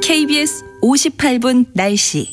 KBS 58분 날씨.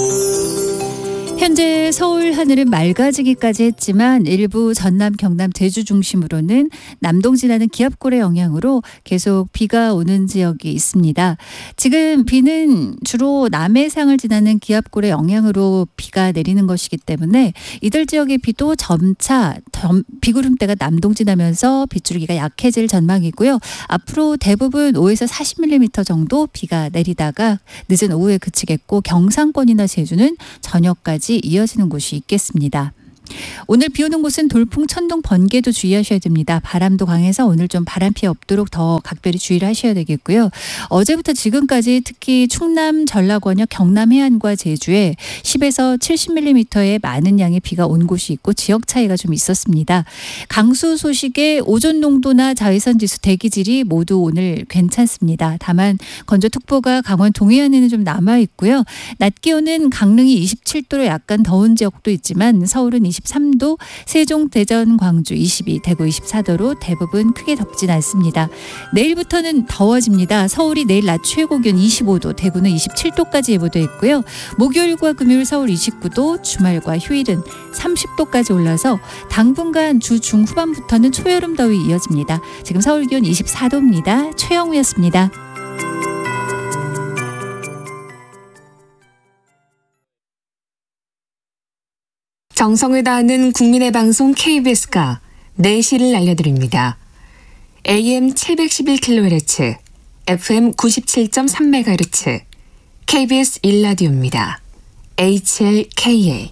현재 서울 하늘은 맑아지기까지 했지만 일부 전남, 경남, 제주 중심으로는 남동 지나는 기압골의 영향으로 계속 비가 오는 지역이 있습니다. 지금 비는 주로 남해상을 지나는 기압골의 영향으로 비가 내리는 것이기 때문에 이들 지역의 비도 점차 비구름대가 남동 지나면서 빗줄기가 약해질 전망이고요. 앞으로 대부분 5에서 40mm 정도 비가 내리다가 늦은 오후에 그치겠고, 경상권이나 제주는 저녁까지 이어지는 곳이 있겠습니다. 오늘 비 오는 곳은 돌풍, 천둥, 번개도 주의하셔야 됩니다. 바람도 강해서 오늘 좀 바람 피해 없도록 더 각별히 주의를 하셔야 되겠고요. 어제부터 지금까지 특히 충남, 전라도 권역, 경남 해안과 제주에 10에서 70mm의 많은 양의 비가 온 곳이 있고 지역 차이가 좀 있었습니다. 강수 소식에 오존 농도나 자외선 지수, 대기질이 모두 오늘 괜찮습니다. 다만 건조특보가 강원 동해안에는 좀 남아 있고요. 낮 기온은 강릉이 27도로 약간 더운 지역도 있지만 서울은 23도, 세종, 대전, 광주 22, 대구 24도로 대부분 크게 덥진 않습니다. 내일부터는 더워집니다. 서울이 내일 낮 최고 기온 25도, 대구는 27도까지 예보돼 있고요. 목요일과 금요일 서울 29도, 주말과 휴일은 30도까지 올라서 당분간 주 중후반부터는 초여름 더위 이어집니다. 지금 서울 기온 24도입니다. 최영우였습니다. 정성을 다하는 국민의 방송 KBS가 4시를 알려드립니다. AM 711kHz, FM 97.3MHz, KBS 1라디오입니다. HLKA.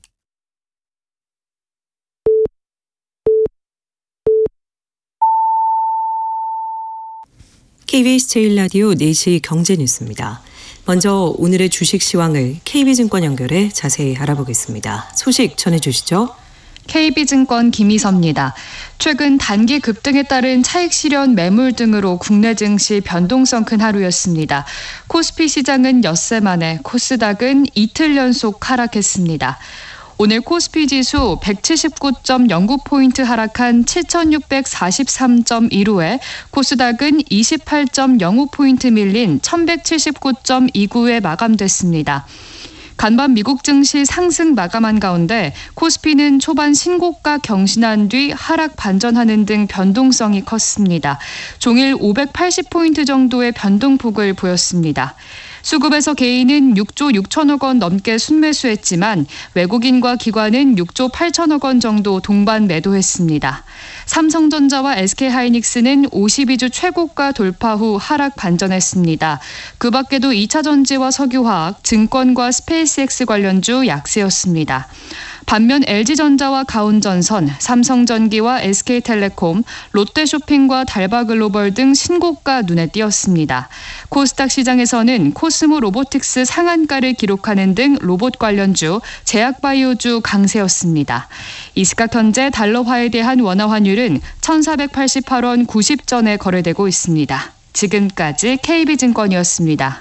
KBS 제1라디오 4시 경제뉴스입니다. 먼저 오늘의 주식 시황을 KB증권 연결해 자세히 알아보겠습니다. 소식 전해주시죠. KB증권 김희섭입니다. 최근 단기 급등에 따른 차익 실현 매물 등으로 국내 증시 변동성 큰 하루였습니다. 코스피 시장은 엿새 만에, 코스닥은 이틀 연속 하락했습니다. 오늘 코스피 지수 179.09포인트 하락한 7,643.15에 코스닥은 28.05포인트 밀린 1,179.29에 마감됐습니다. 간밤 미국 증시 상승 마감한 가운데 코스피는 초반 신고가 경신한 뒤 하락 반전하는 등 변동성이 컸습니다. 종일 580포인트 정도의 변동폭을 보였습니다. 수급에서 개인은 6조 6천억 원 넘게 순매수했지만 외국인과 기관은 6조 8천억 원 정도 동반 매도했습니다. 삼성전자와 SK하이닉스는 52주 최고가 돌파 후 하락 반전했습니다. 그 밖에도 2차 전지와 석유화학, 증권과 스페이스X 관련주 약세였습니다. 반면 LG전자와 가온전선, 삼성전기와 SK텔레콤, 롯데쇼핑과 달바글로벌 등 신고가 눈에 띄었습니다. 코스닥 시장에서는 코스모 로보틱스 상한가를 기록하는 등 로봇 관련주, 제약바이오주 강세였습니다. 이스카 현재 달러화에 대한 원화 환율은 1,488원 90전에 거래되고 있습니다. 지금까지 KB증권이었습니다.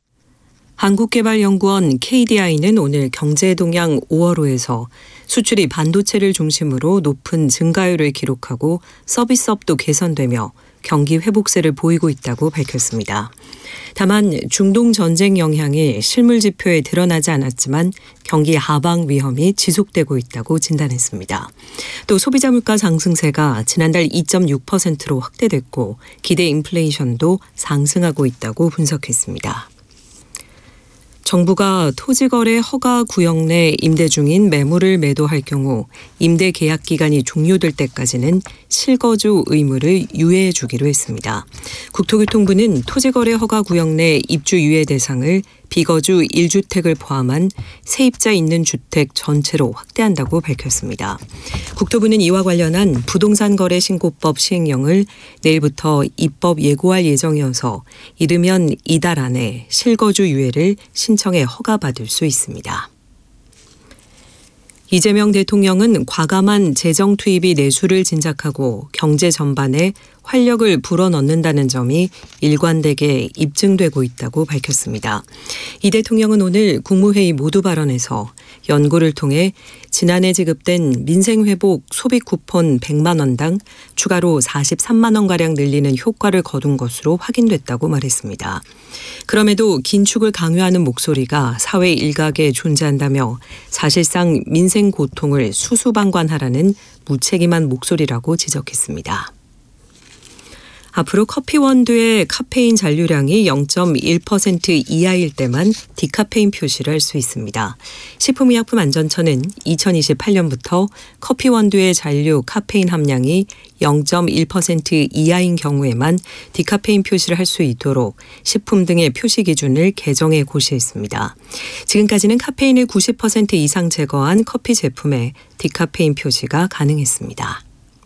한국개발연구원 KDI는 오늘 경제동향 5월호에서 수출이 반도체를 중심으로 높은 증가율을 기록하고 서비스업도 개선되며 경기 회복세를 보이고 있다고 밝혔습니다. 다만 중동 전쟁 영향이 실물 지표에 드러나지 않았지만 경기 하방 위험이 지속되고 있다고 진단했습니다. 또 소비자 물가 상승세가 지난달 2.6%로 확대됐고 기대 인플레이션도 상승하고 있다고 분석했습니다. 정부가 토지거래 허가 구역 내 임대 중인 매물을 매도할 경우 임대 계약 기간이 종료될 때까지는 실거주 의무를 유예해 주기로 했습니다. 국토교통부는 토지거래 허가 구역 내 입주 유예 대상을 비거주 1주택을 포함한 세입자 있는 주택 전체로 확대한다고 밝혔습니다. 국토부는 이와 관련한 부동산 거래 신고법 시행령을 내일부터 입법 예고할 예정이어서 이르면 이달 안에 실거주 유예를 신청해 허가받을 수 있습니다. 이재명 대통령은 과감한 재정 투입이 내수를 진작하고 경제 전반에 활력을 불어넣는다는 점이 일관되게 입증되고 있다고 밝혔습니다. 이 대통령은 오늘 국무회의 모두 발언에서 연구를 통해 지난해 지급된 민생회복 소비 쿠폰 100만 원당 추가로 43만 원가량 늘리는 효과를 거둔 것으로 확인됐다고 말했습니다. 그럼에도 긴축을 강요하는 목소리가 사회 일각에 존재한다며 사실상 민생 고통을 수수방관하라는 무책임한 목소리라고 지적했습니다. 앞으로 커피 원두의 카페인 잔류량이 0.1% 이하일 때만 디카페인 표시를 할 수 있습니다. 식품의약품안전처는 2028년부터 커피 원두의 잔류 카페인 함량이 0.1% 이하인 경우에만 디카페인 표시를 할 수 있도록 식품 등의 표시 기준을 개정해 고시했습니다. 지금까지는 카페인을 90% 이상 제거한 커피 제품에 디카페인 표시가 가능했습니다.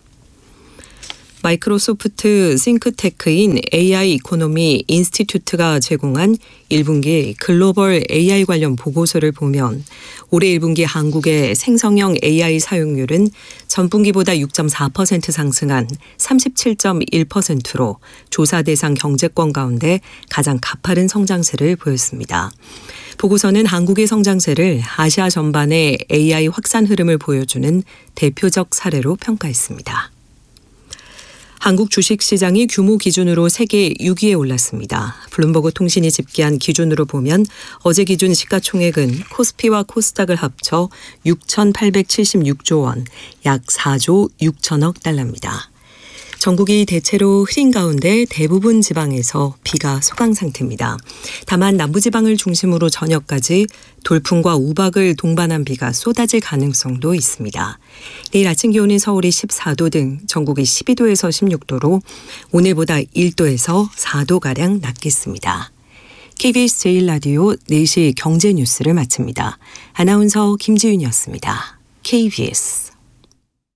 마이크로소프트 싱크테크인 AI 이코노미 인스티튜트가 제공한 1분기 글로벌 AI 관련 보고서를 보면 올해 1분기 한국의 생성형 AI 사용률은 전분기보다 6.4% 상승한 37.1%로 조사 대상 경제권 가운데 가장 가파른 성장세를 보였습니다. 보고서는 한국의 성장세를 아시아 전반의 AI 확산 흐름을 보여주는 대표적 사례로 평가했습니다. 한국 주식시장이 규모 기준으로 세계 6위에 올랐습니다. 블룸버그 통신이 집계한 기준으로 보면 어제 기준 시가총액은 코스피와 코스닥을 합쳐 6,876조 원, 약 4조 6천억 달러입니다. 전국이 대체로 흐린 가운데 대부분 지방에서 비가 소강 상태입니다. 다만 남부지방을 중심으로 저녁까지 돌풍과 우박을 동반한 비가 쏟아질 가능성도 있습니다. 내일 아침 기온은 서울이 14도 등 전국이 12도에서 16도로 오늘보다 1도에서 4도가량 낮겠습니다. KBS 제1라디오 4시 경제뉴스를 마칩니다. 아나운서 김지윤이었습니다. KBS